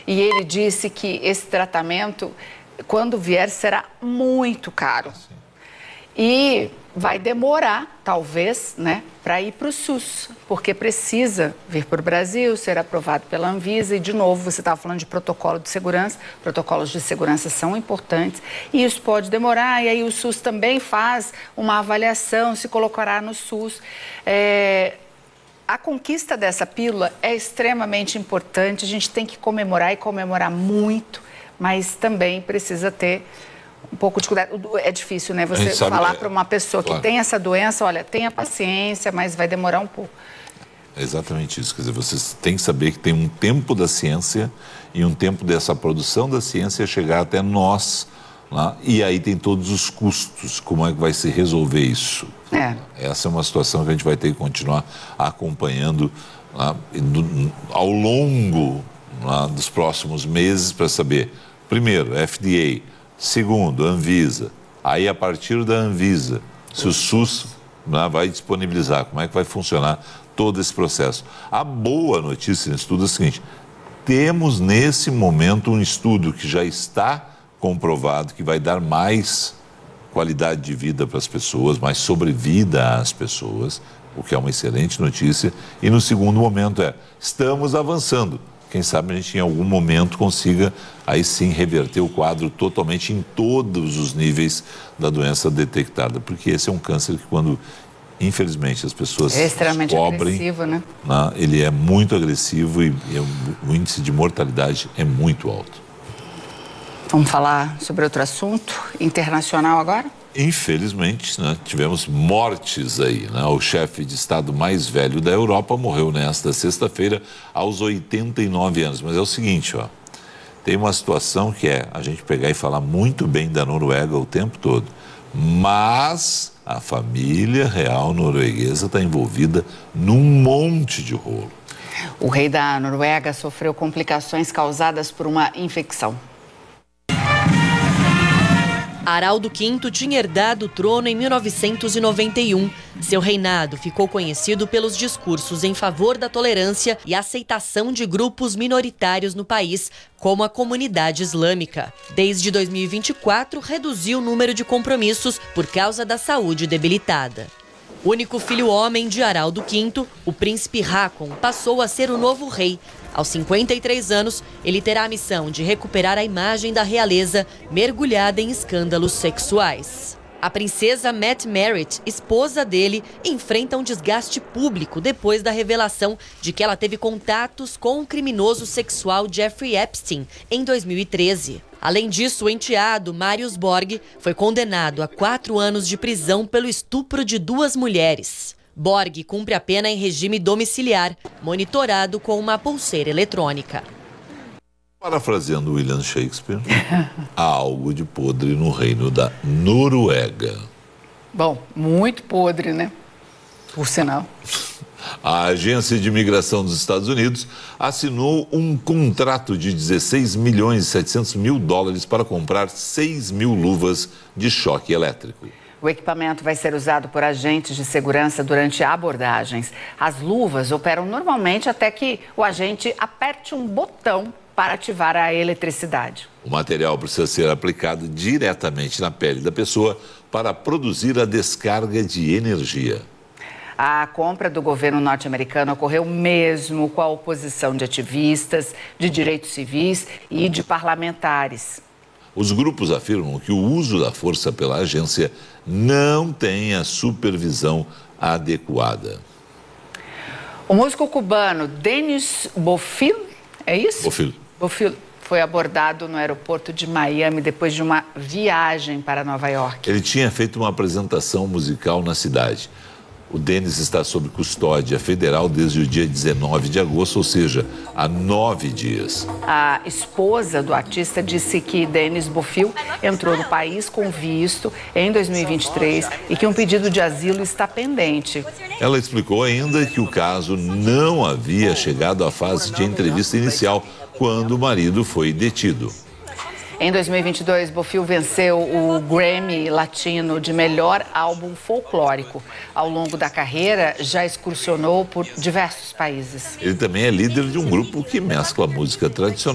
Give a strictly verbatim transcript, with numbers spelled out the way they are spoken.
e ele disse que esse tratamento, quando vier, será muito caro. E vai demorar, talvez, né, para ir para o SUS, porque precisa vir para o Brasil, ser aprovado pela Anvisa. E, de novo, você estava falando de protocolo de segurança. Protocolos de segurança são importantes e isso pode demorar. E aí o SUS também faz uma avaliação, se colocará no SUS. É... A conquista dessa pílula é extremamente importante. A gente tem que comemorar e comemorar muito, mas também precisa ter um pouco de cuidado. É difícil, né? Você sabe, falar é, para uma pessoa claro. que tem essa doença, olha, tenha paciência, mas vai demorar um pouco. É exatamente isso. Quer dizer, você tem que saber que tem um tempo da ciência e um tempo dessa produção da ciência chegar até nós. Lá, e aí tem todos os custos. Como é que vai se resolver isso? É. Essa é uma situação que a gente vai ter que continuar acompanhando lá, do, ao longo lá, dos próximos meses para saber, primeiro, F D A, segundo, Anvisa. Aí, a partir da Anvisa, se o SUS né, vai disponibilizar, como é que vai funcionar todo esse processo. A boa notícia nesse estudo é a seguinte: temos nesse momento um estudo que já está comprovado que vai dar mais qualidade de vida para as pessoas, mais sobrevida às pessoas, o que é uma excelente notícia. E no segundo momento é, estamos avançando. Quem sabe a gente em algum momento consiga aí sim reverter o quadro totalmente em todos os níveis da doença detectada, porque esse é um câncer que quando, infelizmente, as pessoas é extremamente descobrem, agressivo, né? Né, ele é muito agressivo e, e o índice de mortalidade é muito alto. Vamos falar sobre outro assunto internacional agora? Infelizmente, né, tivemos mortes aí, né? O chefe de Estado mais velho da Europa morreu nesta sexta-feira aos oitenta e nove anos. Mas é o seguinte, ó, tem uma situação que é a gente pegar e falar muito bem da Noruega o tempo todo, mas a família real norueguesa está envolvida num monte de rolo. O rei da Noruega sofreu complicações causadas por uma infecção. Haraldo quinto tinha herdado o trono em mil novecentos e noventa e um. Seu reinado ficou conhecido pelos discursos em favor da tolerância e aceitação de grupos minoritários no país, como a comunidade islâmica. Desde dois mil e vinte e quatro, reduziu o número de compromissos por causa da saúde debilitada. Único filho homem de Haraldo quinto, o príncipe Haakon passou a ser o novo rei. Aos cinquenta e três anos, ele terá a missão de recuperar a imagem da realeza mergulhada em escândalos sexuais. A princesa Matt Merritt, esposa dele, enfrenta um desgaste público depois da revelação de que ela teve contatos com o criminoso sexual Jeffrey Epstein em dois mil e treze. Além disso, o enteado, Marius Borg, foi condenado a quatro anos de prisão pelo estupro de duas mulheres. Borg cumpre a pena em regime domiciliar, monitorado com uma pulseira eletrônica. Parafraseando William Shakespeare, há algo de podre no reino da Noruega. Bom, muito podre, né? Por sinal. A Agência de Imigração dos Estados Unidos assinou um contrato de dezesseis milhões e setecentos mil dólares para comprar seis mil luvas de choque elétrico. O equipamento vai ser usado por agentes de segurança durante abordagens. As luvas operam normalmente até que o agente aperte um botão para ativar a eletricidade. O material precisa ser aplicado diretamente na pele da pessoa para produzir a descarga de energia. A compra do governo norte-americano ocorreu mesmo com a oposição de ativistas, de direitos civis e de parlamentares. Os grupos afirmam que o uso da força pela agência não tem a supervisão adequada. O músico cubano Denis Bofil, é isso? Bofil. Bofil foi abordado no aeroporto de Miami depois de uma viagem para Nova York. Ele tinha feito uma apresentação musical na cidade. O Denis está sob custódia federal desde o dia dezenove de agosto, ou seja, há nove dias. A esposa do artista disse que Denis Bofil entrou no país com visto em dois mil e vinte e três e que um pedido de asilo está pendente. Ela explicou ainda que o caso não havia chegado à fase de entrevista inicial quando o marido foi detido. Em dois mil e vinte e dois, Bofil venceu o Grammy Latino de melhor álbum folclórico. Ao longo da carreira, já excursionou por diversos países. Ele também é líder de um grupo que mescla música tradicional